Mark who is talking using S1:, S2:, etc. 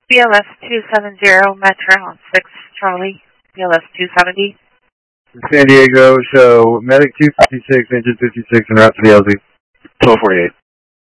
S1: BLS 270, Metro 6 Charlie, BLS 270.
S2: San Diego, show medic 256, engine 56, and route to the LZ.
S3: 1248.